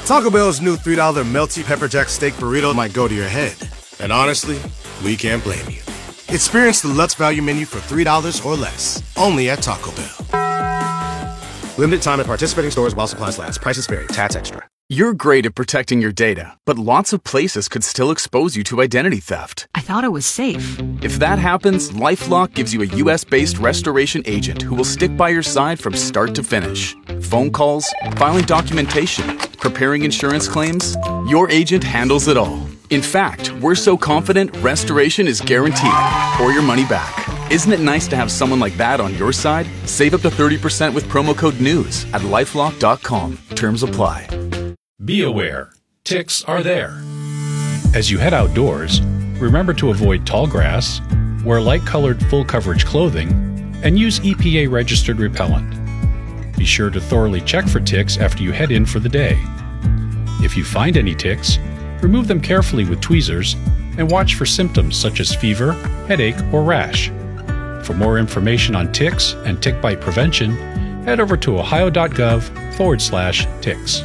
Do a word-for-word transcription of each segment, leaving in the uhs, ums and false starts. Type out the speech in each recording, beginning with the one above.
Taco Bell's new three dollar melty pepper jack steak burrito might go to your head. And honestly, we can't blame you. Experience the Lutz Value Menu for three dollars or less, only at Taco Bell. Limited time at participating stores while supplies last. Prices vary. Tax extra. You're great at protecting your data, but lots of places could still expose you to identity theft. I thought it was safe. If that happens, LifeLock gives you a U S-based restoration agent who will stick by your side from start to finish. Phone calls, filing documentation, preparing insurance claims, your agent handles it all. In fact, we're so confident restoration is guaranteed or your money back. Isn't it nice to have someone like that on your side? Save up to thirty percent with promo code NEWS at lifelock dot com. Terms apply. Be aware, ticks are there. As you head outdoors, remember to avoid tall grass, wear light-colored full-coverage clothing, and use E P A-registered repellent. Be sure to thoroughly check for ticks after you head in for the day. If you find any ticks, remove them carefully with tweezers and watch for symptoms such as fever, headache, or rash. For more information on ticks and tick bite prevention, head over to ohio.gov forward slash ticks.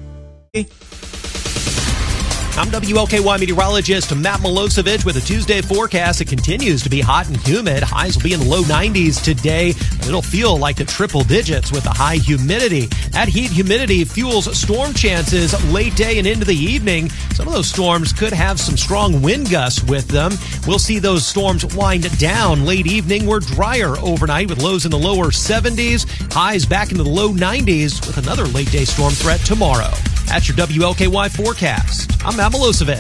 I'm W L K Y meteorologist Matt Milosevic with a Tuesday forecast. It continues to be hot and humid. Highs will be in the low nineties today. It'll feel like the triple digits with the high humidity. That heat humidity fuels storm chances late day and into the evening. Some of those storms could have some strong wind gusts with them. We'll see those storms wind down late evening. We're drier overnight with lows in the lower seventies. Highs back into the low nineties with another late day storm threat tomorrow. That's your W L K Y forecast. I'm Matt Milosevic.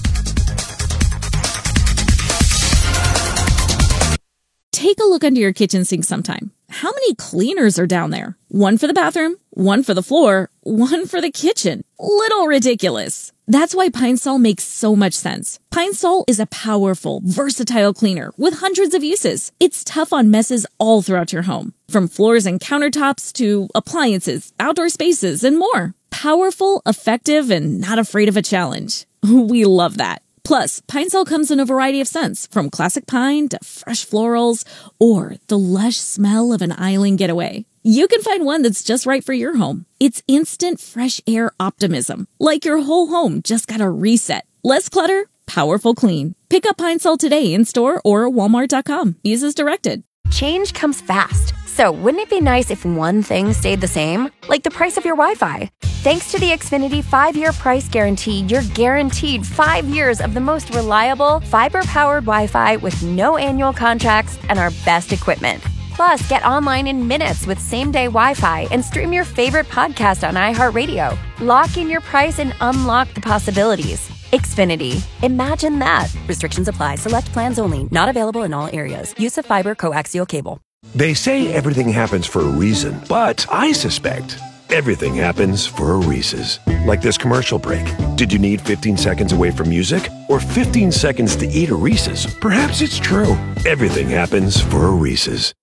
Take a look under your kitchen sink sometime. How many cleaners are down there? One for the bathroom, one for the floor, one for the kitchen. Little ridiculous. That's why Pine Sol makes so much sense. Pine Sol is a powerful, versatile cleaner with hundreds of uses. It's tough on messes all throughout your home, from floors and countertops to appliances, outdoor spaces, and more. Powerful, effective, and not afraid of a challenge. We love that. Plus, Pine Sol comes in a variety of scents, from classic pine to fresh florals or the lush smell of an island getaway. You can find one that's just right for your home. It's instant fresh air optimism, like your whole home just got a reset. Less clutter, powerful clean. Pick up Pine Sol today in store or walmart dot com. Use as directed. Change comes fast. So wouldn't it be nice if one thing stayed the same? Like the price of your Wi-Fi. Thanks to the Xfinity five-year price guarantee, you're guaranteed five years of the most reliable, fiber-powered Wi-Fi with no annual contracts and our best equipment. Plus, get online in minutes with same-day Wi-Fi and stream your favorite podcast on iHeartRadio. Lock in your price and unlock the possibilities. Xfinity. Imagine that. Restrictions apply. Select plans only. Not available in all areas. Use of fiber coaxial cable. They say everything happens for a reason, but I suspect everything happens for a Reese's. Like this commercial break. Did you need fifteen seconds away from music? Or fifteen seconds to eat a Reese's? Perhaps it's true. Everything happens for a Reese's.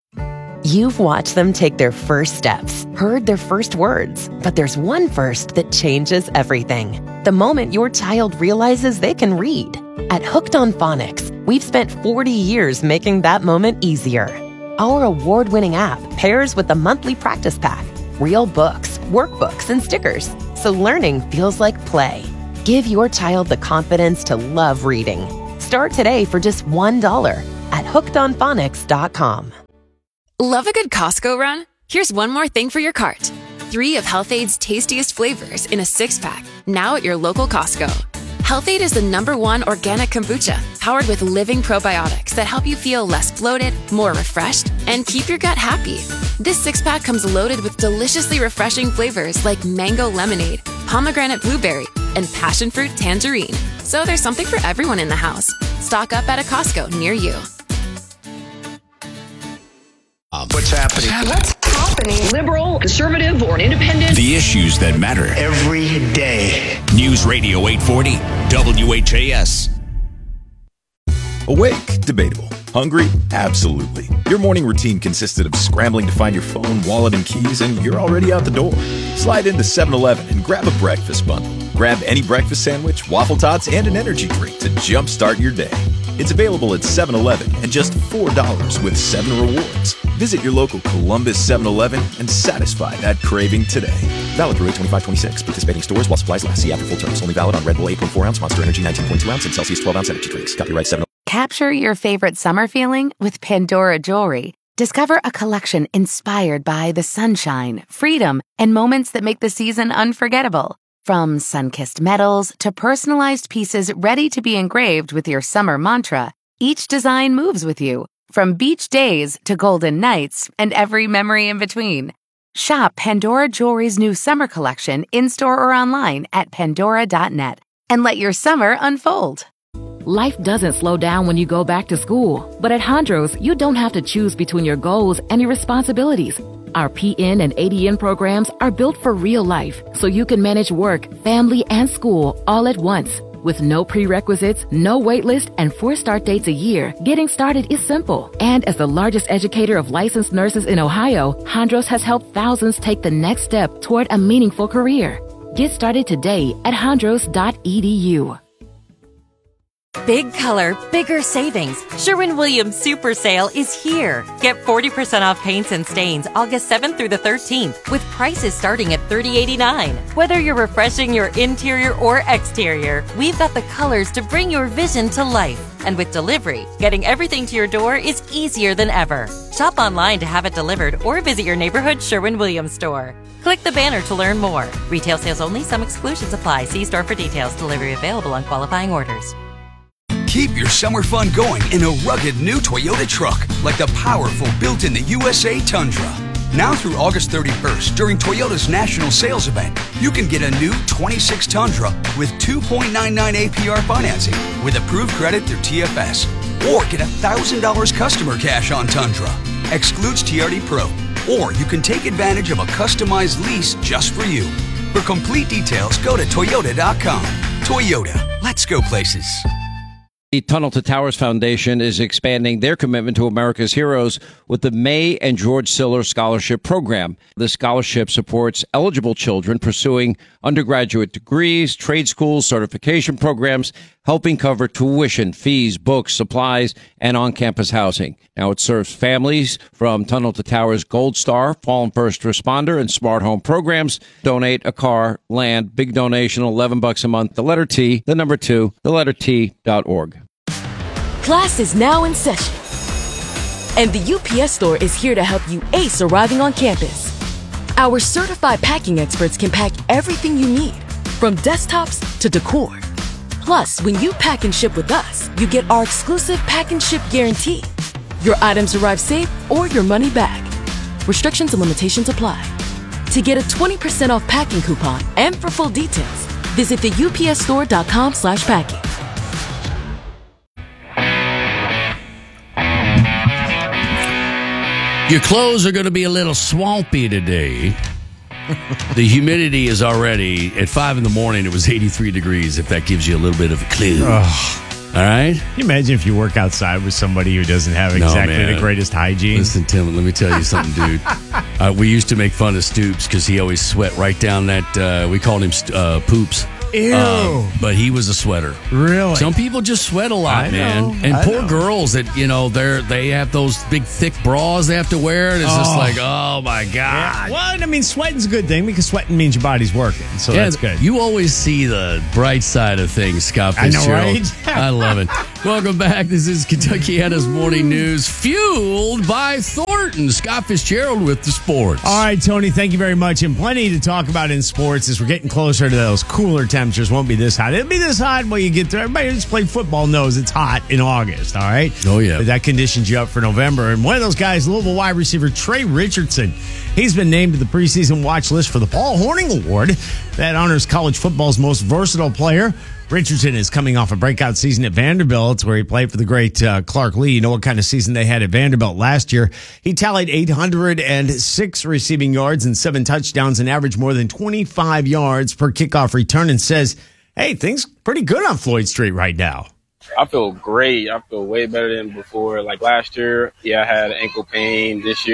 You've watched them take their first steps, heard their first words, but there's one first that changes everything. The moment your child realizes they can read. At Hooked on Phonics, we've spent forty years making that moment easier. Our award-winning app pairs with a monthly practice pack, real books, workbooks, and stickers, so learning feels like play. Give your child the confidence to love reading. Start today for just one dollar at hooked on phonics dot com. Love a good Costco run? Here's one more thing for your cart. Three of Health-Aid's tastiest flavors in a six-pack, now at your local Costco. Health-Aid is the number one organic kombucha, powered with living probiotics that help you feel less bloated, more refreshed, and keep your gut happy. This six-pack comes loaded with deliciously refreshing flavors like mango lemonade, pomegranate blueberry, and passion fruit tangerine. So there's something for everyone in the house. Stock up at a Costco near you. Um, what's happening? What's happening? Liberal, conservative, or independent? The issues that matter every day. News Radio eight forty, W H A S. Awake? Debatable. Hungry? Absolutely. Your morning routine consisted of scrambling to find your phone, wallet, and keys, and you're already out the door. Slide into seven eleven and grab a breakfast bundle. Grab any breakfast sandwich, waffle tots, and an energy drink to jumpstart your day. It's available at seven eleven and just four dollars with seven rewards. Visit your local Columbus seven eleven and satisfy that craving today. Valid through eight twenty-five twenty-six. Participating stores while supplies last. See after full terms. Only valid on Red Bull eight point four ounce, Monster Energy nineteen point two ounce, and Celsius twelve ounce energy drinks. Copyright seven. Capture your favorite summer feeling with Pandora Jewelry. Discover a collection inspired by the sunshine, freedom, and moments that make the season unforgettable. From sun-kissed metals to personalized pieces ready to be engraved with your summer mantra, each design moves with you. From beach days to golden nights and every memory in between. Shop Pandora Jewelry's new summer collection in-store or online at pandora dot net and let your summer unfold. Life doesn't slow down when you go back to school, but at Hondros, you don't have to choose between your goals and your responsibilities. Our P N and A D N programs are built for real life, so you can manage work, family, and school all at once. With no prerequisites, no waitlist, and four start dates a year, getting started is simple. And as the largest educator of licensed nurses in Ohio, Hondros has helped thousands take the next step toward a meaningful career. Get started today at hondros dot e d u. Big color, bigger savings. Sherwin-Williams Super Sale is here. Get forty percent off paints and stains August seventh through the thirteenth with prices starting at thirty eighty-nine. Whether you're refreshing your interior or exterior, we've got the colors to bring your vision to life. And with delivery, getting everything to your door is easier than ever. Shop online to have it delivered or visit your neighborhood Sherwin-Williams store. Click the banner to learn more. Retail sales only. Some exclusions apply. See store for details. Delivery available on qualifying orders. Keep your summer fun going in a rugged new Toyota truck, like the powerful built-in the U S A Tundra. Now through August thirty-first, during Toyota's national sales event, you can get a new twenty-six Tundra with two point nine nine A P R financing with approved credit through T F S. Or get one thousand dollars customer cash on Tundra. Excludes T R D Pro. Or you can take advantage of a customized lease just for you. For complete details, go to toyota dot com. Toyota, let's go places. The Tunnel to Towers Foundation is expanding their commitment to America's heroes with the May and George Siller Scholarship Program. The scholarship supports eligible children pursuing undergraduate degrees, trade schools, certification programs, helping cover tuition, fees, books, supplies, and on-campus housing. Now it serves families from Tunnel to Towers Gold Star, Fallen First Responder, and Smart Home programs. Donate a car, land, big donation, eleven bucks a month. The letter T, the number two, the letter T dot org. Class is now in session, and the U P S store is here to help you ace arriving on campus. Our certified packing experts can pack everything you need, from desktops to decor. Plus, when you pack and ship with us, you get our exclusive pack and ship guarantee. Your items arrive safe or your money back. Restrictions and limitations apply. To get a twenty percent off packing coupon and for full details, visit the U P S store dot com slash packing. Your clothes are going to be a little swampy today. The humidity is already, at five in the morning, it was eighty-three degrees, if that gives you a little bit of a clue. Oh. All right? Can you imagine if you work outside with somebody who doesn't have exactly no, the greatest hygiene? Listen, Tim, let me tell you something, dude. Uh, we used to make fun of Stoops because he always sweat right down that, uh, we called him uh, Poops. Ew. Uh, but he was a sweater. Really? Some people just sweat a lot, I man. know, and I poor know. girls that, you know, they're they have those big thick bras they have to wear, and it's Oh. just like, oh my God. Yeah. Well, I mean, sweating's a good thing because sweating means your body's working, so Yeah, that's good. You always see the bright side of things, Scott I know, Fitzgerald. right? I love it. Welcome back. This is Kentuckiana's Morning News, fueled by Thornton. Scott Fitzgerald with the sports. All right, Tony, thank you very much. And plenty to talk about in sports as we're getting closer to those cooler temperatures. Won't be this hot. It'll be this hot when you get there. Everybody who's played football knows it's hot in August, all right? Oh, yeah. But that conditions you up for November. And one of those guys, Louisville wide receiver Trey Richardson, he's been named to the preseason watch list for the Paul Horning Award. That honors college football's most versatile player. Richardson is coming off a breakout season at Vanderbilt, where he played for the great uh, Clark Lee. You know what kind of season they had at Vanderbilt last year. He tallied eight hundred six receiving yards and seven touchdowns and averaged more than twenty-five yards per kickoff return, and says, hey, things pretty good on Floyd Street right now. I feel great. I feel way better than before. Like last year, yeah, I had ankle pain. This year,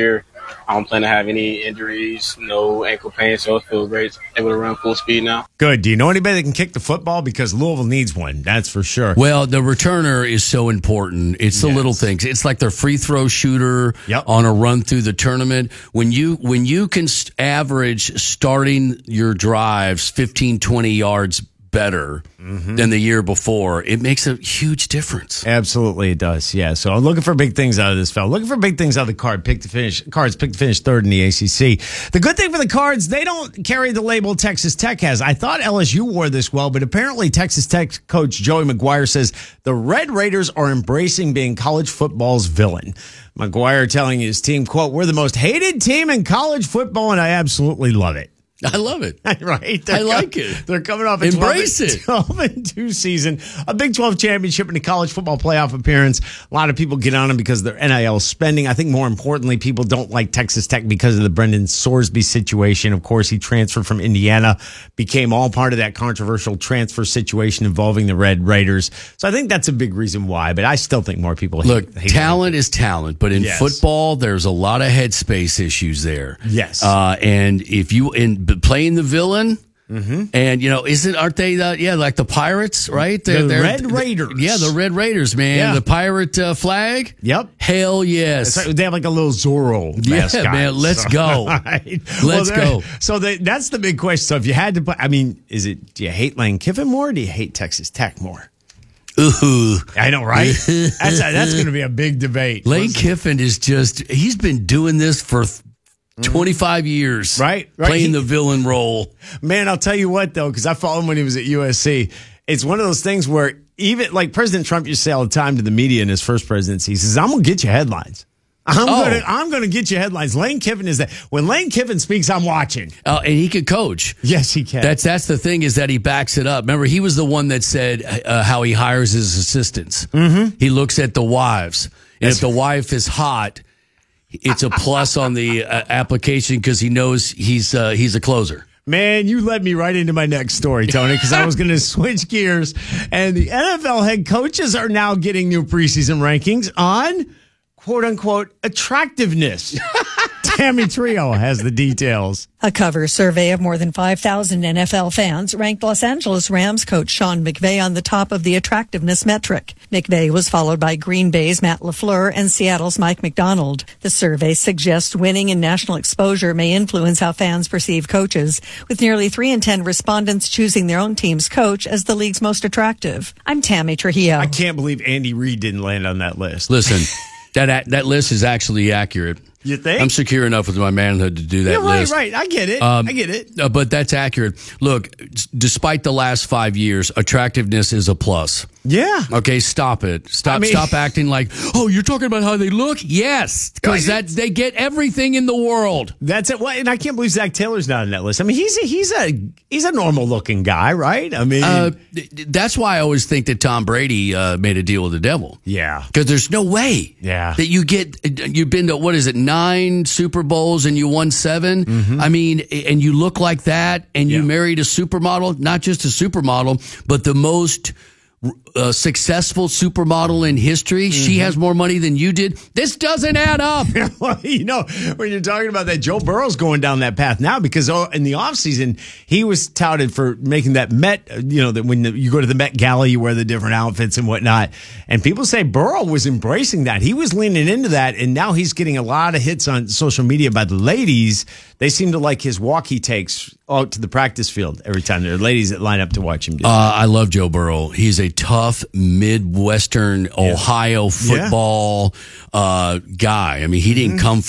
I don't plan to have any injuries, no ankle pain, so I feel great. Able to run full speed now. Good. Do you know anybody that can kick the football? Because Louisville needs one, that's for sure. Well, the returner is so important. It's the Yes. little things. It's like their free throw shooter Yep. on a run through the tournament. When you when you can st- average starting your drives fifteen, twenty yards better Mm-hmm. than the year before, it makes a huge difference. Absolutely, it does. Yeah. So I'm looking for big things out of this fella. Looking for big things out of the card. Pick to finish. Cards picked to finish third in the A C C. The good thing for the Cards, they don't carry the label Texas Tech has. I thought L S U wore this well, but apparently Texas Tech coach Joey McGuire says the Red Raiders are embracing being college football's villain. McGuire telling his team, quote, "We're the most hated team in college football, and I absolutely love it." I love it. Right? I like com- it. They're coming off a Embrace it. twelve and two season, a Big twelve championship, and a college football playoff appearance. A lot of people get on them because of their N I L spending. I think more importantly, people don't like Texas Tech because of the Brendan Sorsby situation. Of course, he transferred from Indiana, became all part of that controversial transfer situation involving the Red Raiders. So I think that's a big reason why, but I still think more people hate Look, hate talent is talent, but in Yes. football, there's a lot of headspace issues there. Yes. Uh, and if you in but playing the villain, Mm-hmm. and you know, isn't aren't they? Uh, yeah, like the Pirates, right? The Red Raiders. Yeah, the Red Raiders, man. Yeah. The pirate uh, flag. Yep. Hell yes. That's right. They have like a little Zorro Yeah, mascot. man, let's So- go. Right. Let's there- go. So they, that's the big question. So if you had to put, I mean, is it, do you hate Lane Kiffin more or do you hate Texas Tech more? Ooh. I know, right? That's a, that's going to be a big debate. Lane Listen. Kiffin is just, he's been doing this for twenty-five years. Right, right. Playing He- the villain role. Man, I'll tell you what, though, because I followed him when he was at U S C. It's one of those things where even like President Trump used to say all the time to the media in his first presidency, he says, I'm going to get you headlines. I'm Oh. gonna I'm gonna get you headlines. Lane Kiffin is that when Lane Kiffin speaks, I'm watching. Uh, and he could coach. Yes, he can. That's that's the thing is that he backs it up. Remember, he was the one that said uh, how he hires his assistants. Mm-hmm. He looks at the wives, and if the wife is hot, it's a plus on the uh, application because he knows he's uh, he's a closer. Man, you led me right into my next story, Tony, because I was going to switch gears. And the N F L head coaches are now getting new preseason rankings on quote unquote attractiveness. Tammy Trio has the details. A cover survey of more than five thousand N F L fans ranked Los Angeles Rams coach Sean McVay on the top of the attractiveness metric. McVay was followed by Green Bay's Matt LaFleur and Seattle's Mike McDonald. The survey suggests winning and national exposure may influence how fans perceive coaches, with nearly three in ten respondents choosing their own team's coach as the league's most attractive. I'm Tammy Trujillo. I can't believe Andy Reid didn't land on that list. Listen, that that list is actually accurate. You think? I'm secure enough with my manhood to do that You're right, list. right. I get it. Um, I get it. Uh, but that's accurate. Look, s- despite the last five years, attractiveness is a plus. Yeah. Okay, stop it. Stop I mean- stop acting like, oh, you're talking about how they look? Yes, because that they get everything in the world. That's it. Well, and I can't believe Zach Taylor's not on that list. I mean, he's a, he's a he's a normal looking guy, right? I mean, Uh, th- that's why I always think that Tom Brady uh, made a deal with the devil. yeah. Because there's no way Yeah. that you get, you've been to, what is it, nine Super Bowls and you won seven? Mm-hmm. I mean, and you look like that and you married a supermodel, not just a supermodel, but the most uh, successful supermodel in history. She has more money than you did. This doesn't add up. Well, you know, when you're talking about that, Joe Burrow's going down that path now because oh, in the offseason, he was touted for making that Met, you know, that when you go to the Met Gala, you wear the different outfits and whatnot. And people say Burrow was embracing that. He was leaning into that. And now he's getting a lot of hits on social media by the ladies. They seem to like his walk he takes out to the practice field every time. There are ladies that line up to watch him do Uh, I love Joe Burrow. He's a tough Midwestern Ohio football uh, guy. I mean, he didn't come